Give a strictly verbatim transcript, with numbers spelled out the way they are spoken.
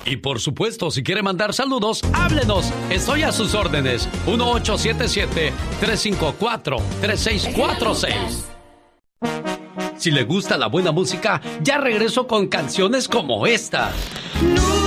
Y por supuesto, si quiere mandar saludos, háblenos. Estoy a sus órdenes. uno ocho siete siete, tres cinco cuatro, tres seis cuatro seis. Si le gusta la buena música, ya regreso con canciones como esta.